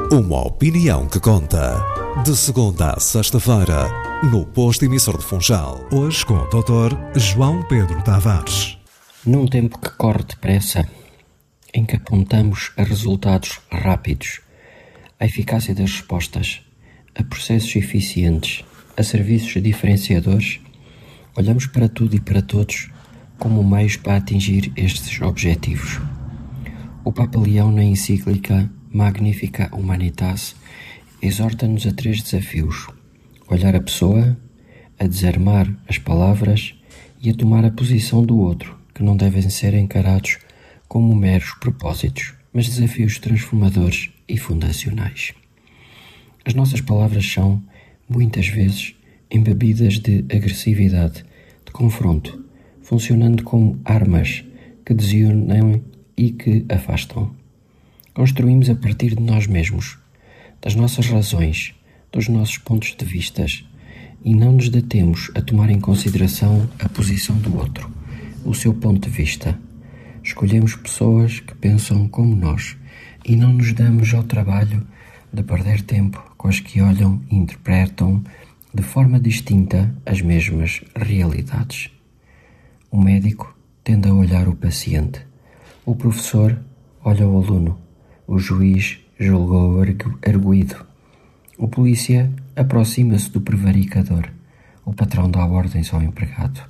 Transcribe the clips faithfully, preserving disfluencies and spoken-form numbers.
Uma opinião que conta. De segunda a sexta-feira, no Posto Emissor de Funchal. Hoje com o doutor João Pedro Tavares. Num tempo que corre depressa, em que apontamos a resultados rápidos, a eficácia das respostas, a processos eficientes, a serviços diferenciadores, olhamos para tudo e para todos como meios para atingir estes objetivos. O Papa Leão, na encíclica Magnificat Humanitas, exorta-nos a três desafios: olhar a pessoa, a desarmar as palavras e a tomar a posição do outro, que não devem ser encarados como meros propósitos, mas desafios transformadores e fundacionais. As nossas palavras são, muitas vezes, embebidas de agressividade, de confronto, funcionando como armas que desunem e que afastam. Construímos a partir de nós mesmos, das nossas razões, dos nossos pontos de vista, e não nos detemos a tomar em consideração a posição do outro, o seu ponto de vista. Escolhemos pessoas que pensam como nós e não nos damos ao trabalho de perder tempo com as que olham e interpretam de forma distinta as mesmas realidades. O médico tende a olhar o paciente, o professor olha o aluno, o juiz julgou o arguido, o polícia aproxima-se do prevaricador, o patrão dá ordens ao empregado.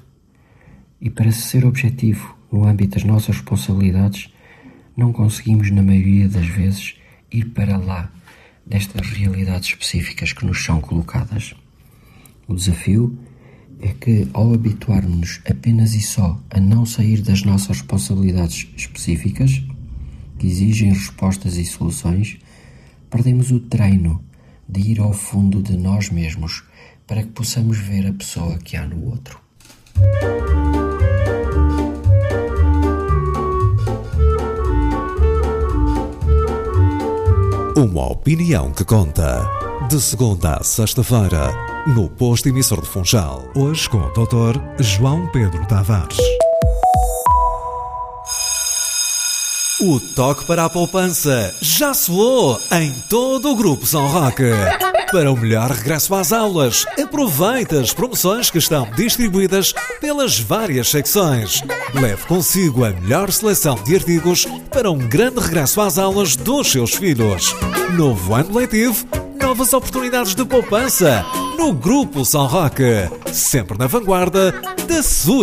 E para ser objetivo no âmbito das nossas responsabilidades, não conseguimos, na maioria das vezes, ir para lá destas realidades específicas que nos são colocadas. O desafio é que, ao habituarmos apenas e só a não sair das nossas responsabilidades específicas, que exigem respostas e soluções, perdemos o treino de ir ao fundo de nós mesmos para que possamos ver a pessoa que há no outro. Uma opinião que conta. De segunda a sexta-feira, no Posto Emissor de Funchal. Hoje com o doutor João Pedro Tavares. O toque para a poupança já soou em todo o Grupo São Roque. Para o melhor regresso às aulas, aproveite as promoções que estão distribuídas pelas várias secções. Leve consigo a melhor seleção de artigos para um grande regresso às aulas dos seus filhos. Novo ano letivo, novas oportunidades de poupança no Grupo São Roque. Sempre na vanguarda da sua